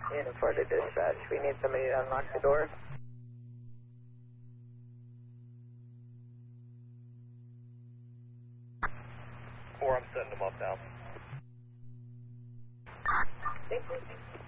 In for the dispatch, we need somebody to unlock the door. Four, I'm setting them up now. Thank you.